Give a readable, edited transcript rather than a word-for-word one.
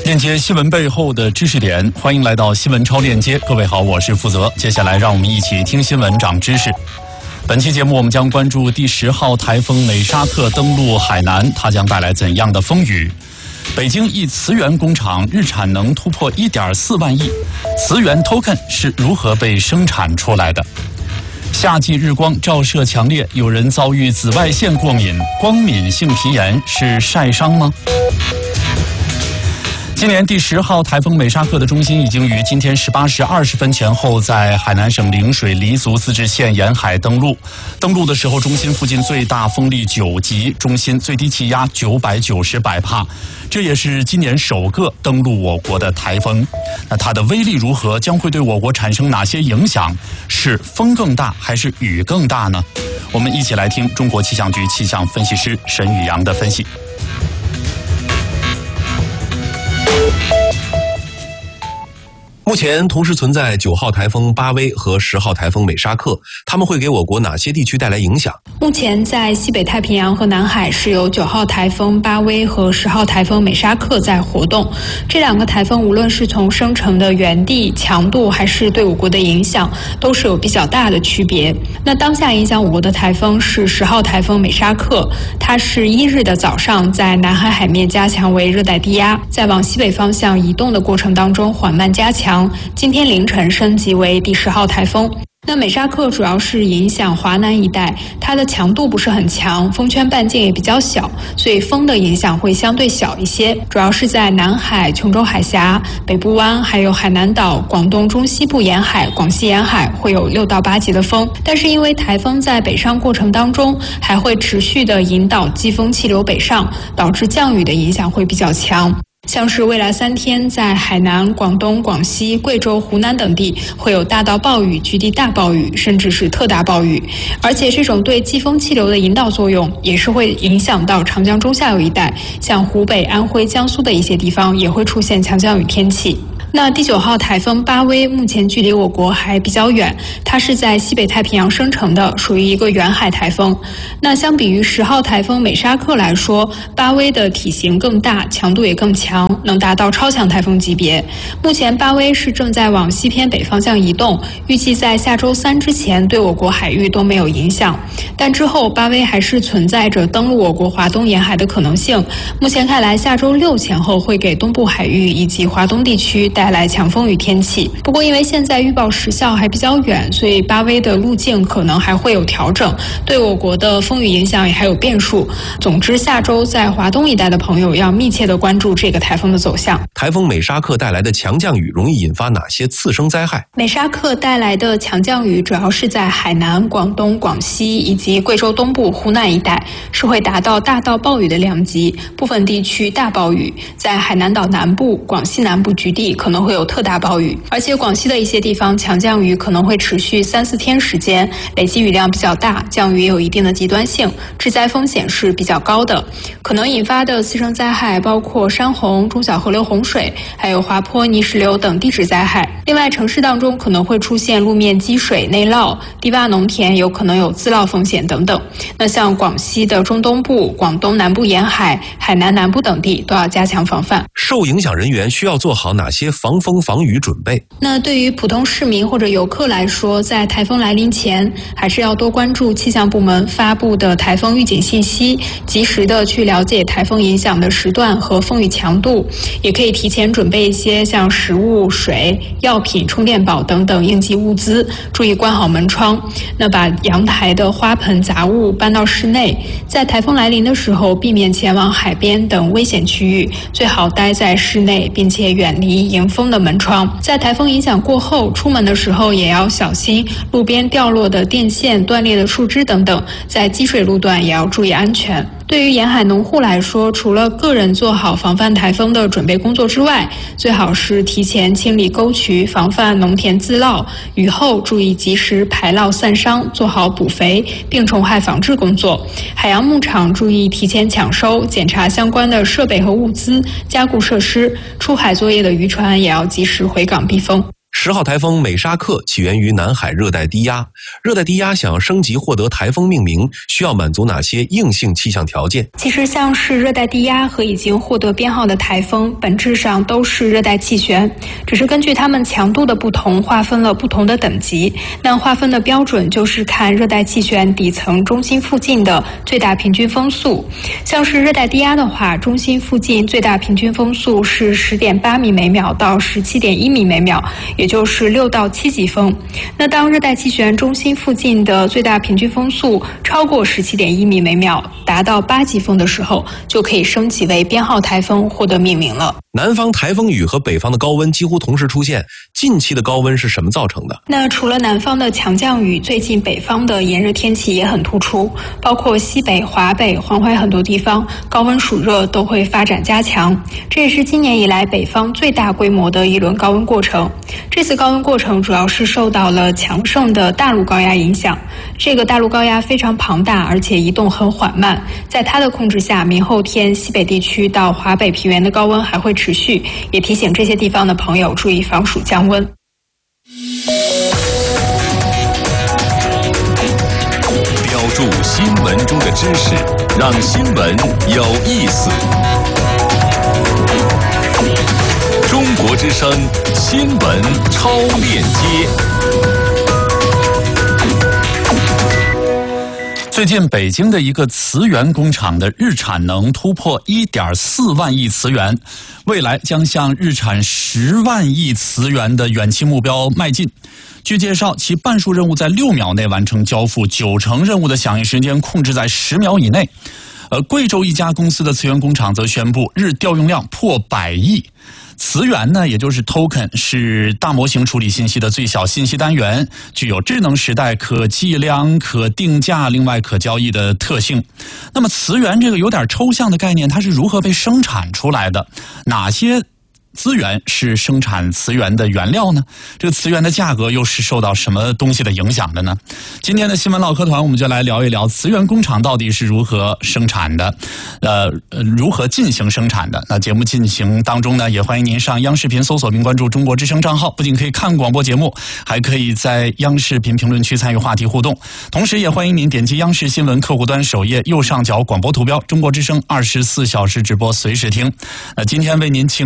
链接新闻背后的知识点，欢迎来到新闻超链接。各位好，我是负责。接下来让我们一起听新闻长知识。本期节目我们将关注第10号台风美沙克登陆海南，它将带来怎样的风雨？北京一磁源工厂日产能突破1.4万亿，磁源 token 是如何被生产出来的？夏季日光照射强烈，有人遭遇紫外线过敏，光敏性皮炎是晒伤吗？今年第10号台风美沙克的中心已经于今天18时20分前后在海南省陵水黎族自治县沿海登陆。登陆的时候，中心附近最大风力9级，中心最低气压990百帕，这也是今年首个登陆我国的台风。那它的威力如何？将会对我国产生哪些影响？是风更大还是雨更大呢？我们一起来听中国气象局气象分析师沈宇阳的分析。 目前同时存在9号台风巴威和10号台风美沙克，它们会给我国哪些地区带来影响？ 目前在西北太平洋和南海是有9号台风巴威和10号台风美沙克在活动。这两个台风无论是从生成的原地、强度，还是对我国的影响，都是有比较大的区别。那当下影响我国的台风是10号台风美沙克，它是1日的早上在南海海面加强为热带低压，在往西北方向移动的过程当中缓慢加强。今天凌晨升级为第10号台风。那美沙克主要是影响华南一带，它的强度不是很强，风圈半径也比较小，所以风的影响会相对小一些。主要是在南海、琼州海峡、北部湾，还有海南岛、广东中西部沿海、广西沿海会有6到8级的风。但是因为台风在北上过程当中，还会持续的引导季风气流北上，导致降雨的影响会比较强。像是未来3天，在海南、广东、广西、贵州、湖南等地会有大到暴雨、局地大暴雨，甚至是特大暴雨。而且这种对季风气流的引导作用，也是会影响到长江中下游一带，像湖北、安徽、江苏的一些地方也会出现强降雨天气。那第9号台风巴威目前距离我国还比较远，它是在西北太平洋生成的，属于一个远海台风。那相比于10号台风美沙克来说，巴威的体型更大，强度也更强，能达到超强台风级别。目前巴威是正在往西偏北方向移动，预计在下周3之前对我国海域都没有影响。但之后巴威还是存在着登陆我国华东沿海的可能性。目前看来，下周6前后会给东部海域以及华东地区带来强风雨天气。不过因为现在预报时效还比较远，所以巴威的路径可能还会有调整，对我国的风雨影响也还有变数。总之，下周在华东一带的朋友要密切的关注这个台风的走向。 台风美沙克带来的强降雨容易引发哪些次生灾害？ 美沙克带来的强降雨主要是在海南、广东、广西以及贵州东部、湖南一带，是会达到大到暴雨的量级，部分地区大暴雨。在海南岛南部、广西南部局地可能会有特大暴雨，而且广西的一些地方强降雨可能会持续3、4天时间，累积雨量比较大，降雨也有一定的极端性，致灾风险是比较高的。可能引发的次生灾害包括山洪、中小河流洪水，还有滑坡、泥石流等地质灾害。另外，城市当中可能会出现路面积水、内涝，低洼农田有可能有自涝风险等等。那像广西的中东部、广东南部沿海、海南南部等地都要加强防范。 受影响人员需要做好哪些防风防雨准备？ 那对于普通市民或者游客来说，在台风来临前，还是要多关注气象部门发布的台风预警信息，及时的去了解台风影响的时段和风雨强度，也可以提前准备一些像食物、水、药品、充电宝等等应急物资，注意关好门窗。那把阳台的花盆杂物搬到室内，在台风来临的时候，避免前往海边等危险区域，最好待在室内，并且远离迎风的门窗。在台风影响过后，出门的时候也要小心路边掉落的电线、断裂的树枝等等，在积水路段也要注意安全。对于沿海农户来说，除了个人做好防范台风的准备工作之外，最好是提前清理沟渠，防范农田自涝，雨后注意及时排涝散伤，做好补肥、病虫害防治工作。海洋牧场注意提前抢收，检查相关的设备和物资，加固设施。出海作业的渔船也要及时回港避风。 10号台风美沙克起源于南海热带低压，热带低压想要升级获得台风命名，需要满足哪些硬性气象条件？ 其实像是热带低压和已经获得编号的台风，本质上都是热带气旋，只是根据它们强度的不同，划分了不同的等级。那划分的标准就是看热带气旋底层中心附近的最大平均风速。像是热带低压的话，中心附近最大平均风速是10.8米每秒到17.1米每秒，也就是6到7级风。那当热带气旋中心附近的最大平均风速超过17.1米每秒，达到8级风的时候，就可以升级为编号台风，获得命名了。 南方台风雨和北方的高温几乎同时出现，近期的高温是什么造成的？ 那除了南方的强降雨，最近北方的炎热天气也很突出，包括西北、华北、黄淮很多地方高温暑热都会发展加强，这也是今年以来北方最大规模的一轮高温过程。这次高温过程主要是受到了强盛的大陆高压影响，这个大陆高压非常庞大，而且移动很缓慢，在它的控制下，明后天西北地区到华北平原的高温还会持续，也提醒这些地方的朋友注意防暑降温。 标注新闻中的知识，让新闻有意思。中国之声新闻超链接。 最近北京的一个磁源工厂的日产能突破1.4万亿磁源，未来将向日产10万亿磁源的远期目标迈进。据介绍，其半数任务在6秒内完成交付，90%任务的响应时间控制在10秒以内。贵州一家公司的磁源工厂则宣布，日调用量破100亿。磁源呢，也就是 token， 是大模型处理信息的最小信息单元，具有智能时代可计量、可定价，另外可交易的特性。那么磁源这个有点抽象的概念，它是如何被生产出来的？哪些资源是生产磁源的原料呢？这个磁源的价格又是受到什么东西的影响的呢？今天的新闻唠嗑团，我们就来聊一聊磁源工厂到底是如何生产的，如何进行生产的。那节目进行当中呢，也欢迎您上央视频搜索并关注中国之声账号，不仅可以看广播节目，还可以在央视频评论区参与话题互动。同时也欢迎您点击央视新闻客户端首页右上角广播图标，中国之声24小时直播随时听。今天为您请